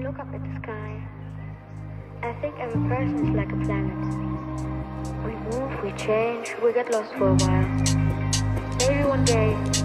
look up at the sky, I think every person is like a planet. We move, we change, we get lost for a while. Maybe one day